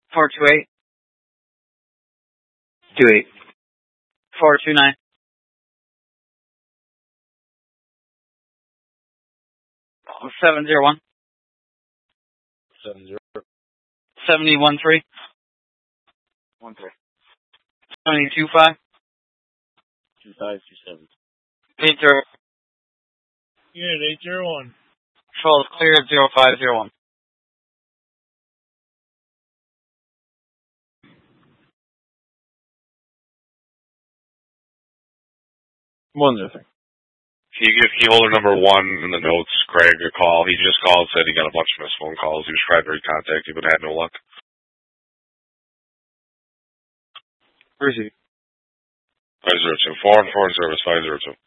428. 28. 429. 701. 70. 713. 13. 725. 2527. 80. Unit 801. Control is clear 0501. One other thing. Can you give key holder number 1 in the notes, Craig, a call? He just called, said he got a bunch of missed phone calls. He was trying to recontact you, but had no luck. Where is he? 502. 414 service 502.